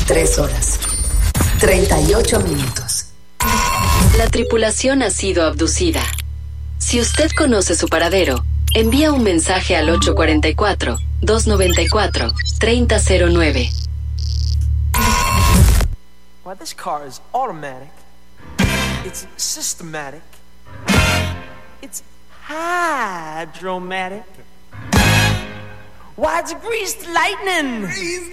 3 horas, 38 minutos. La tripulación ha sido abducida. Si usted conoce su paradero, envía un mensaje al 844-294-3009. Why, this car is automatic. It's systematic. It's hydromatic. Why, it's greased lightning.